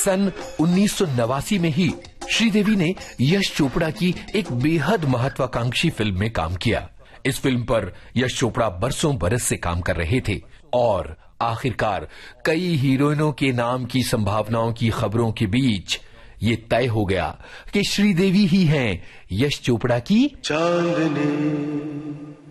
सन 1989 में ही श्रीदेवी ने यश चोपड़ा की एक बेहद महत्वाकांक्षी फिल्म में काम किया। इस फिल्म पर यश चोपड़ा बरसों बरस से काम कर रहे थे और आखिरकार कई हीरोइनों के नाम की संभावनाओं की खबरों के बीच ये तय हो गया कि श्रीदेवी ही हैं यश चोपड़ा की चांदनी।